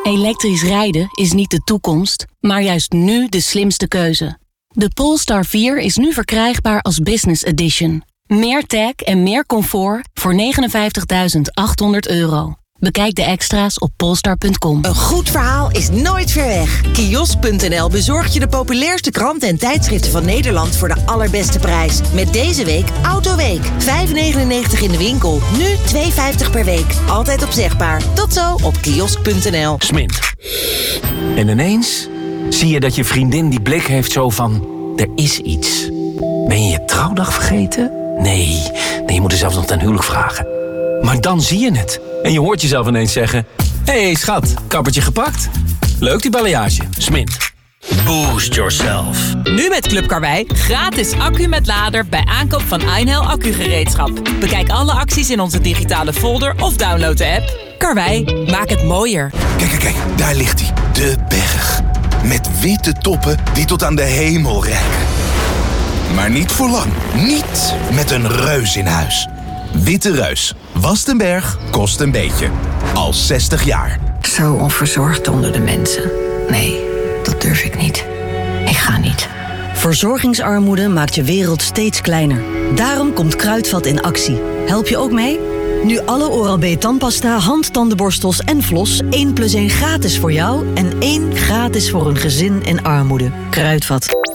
Elektrisch rijden is niet de toekomst, maar juist nu de slimste keuze. De Polestar 4 is nu verkrijgbaar als Business Edition. Meer tech en meer comfort voor €59.800. Bekijk de extra's op polestar.com. Een goed verhaal is nooit ver weg. Kiosk.nl bezorgt je de populairste kranten en tijdschriften van Nederland voor de allerbeste prijs. Met deze week Autoweek. €5,99 in de winkel. Nu €2,50 per week. Altijd opzegbaar. Tot zo op kiosk.nl. Smint. En ineens zie je dat je vriendin die blik heeft zo van... Er is iets. Ben je je trouwdag vergeten? Nee, je moet er zelfs nog ten huwelijk vragen. Maar dan zie je het. En je hoort jezelf ineens zeggen... Hé, schat, kappertje gepakt? Leuk die balayage. Smint. Boost yourself. Nu met Club Karwei gratis accu met lader bij aankoop van Einhell accugereedschap. Bekijk alle acties in onze digitale folder of download de app. Karwei, maak het mooier. Kijk, daar ligt hij. De berg. Met witte toppen die tot aan de hemel reiken. Maar niet voor lang. Niet met een reus in huis. Witte Reus. Wast een berg, kost een beetje. Al 60 jaar. Zo onverzorgd onder de mensen. Nee, dat durf ik niet. Ik ga niet. Verzorgingsarmoede maakt je wereld steeds kleiner. Daarom komt Kruidvat in actie. Help je ook mee? Nu alle Oral-B tandpasta, handtandenborstels en Vlos 1+1 gratis voor jou... en 1 gratis voor een gezin in armoede. Kruidvat.